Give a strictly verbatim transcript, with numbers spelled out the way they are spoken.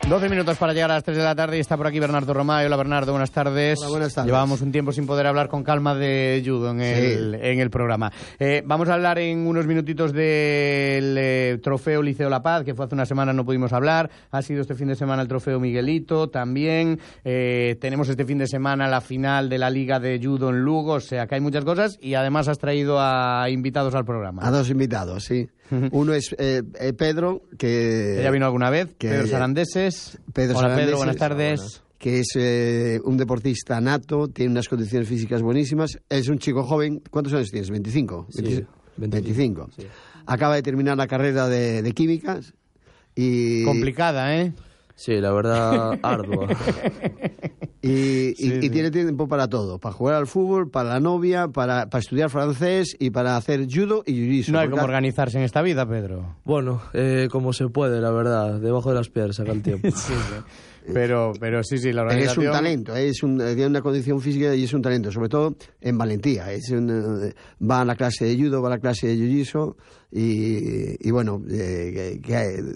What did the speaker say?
doce minutos para llegar a las tres de la tarde y está por aquí Bernardo Romay. Hola Bernardo, buenas tardes. Hola, buenas tardes. Llevábamos un tiempo sin poder hablar con calma de judo en el, sí. en el programa. Eh, vamos a hablar en unos minutitos del eh, trofeo Liceo La Paz, que fue hace una semana, no pudimos hablar. Ha sido este fin de semana el trofeo Miguelito también. Eh, tenemos este fin de semana la final de la Liga de Judo en Lugo, o sea que hay muchas cosas y además has traído a invitados al programa. A dos invitados, sí. Uno es eh, eh, Pedro, que... que ya vino alguna vez, que, Pedro Sarandeses. Pedro Hola Sarandeses, Pedro, buenas tardes. Que es eh, un deportista nato, tiene unas condiciones físicas buenísimas. Es un chico joven. ¿Cuántos años tienes? ¿veinticinco? Sí, veinticinco. veinticinco. Sí. Acaba de terminar la carrera de, de químicas y... Complicada, ¿eh? Sí, la verdad, ardua. Y, y, sí, y sí. tiene tiempo para todo, para jugar al fútbol, para la novia, para, para estudiar francés y para hacer judo y jiu-jitsu. No hay como organizarse en esta vida, Pedro. Bueno, eh, como se puede, la verdad, debajo de las piedras saca el tiempo. sí, sí. Pero, pero sí, sí, la organización... Es un talento, es un, tiene una condición física y es un talento, sobre todo en valentía. Es un, va a la clase de judo, va a la clase de jiu-jitsu y, y bueno, eh, que, que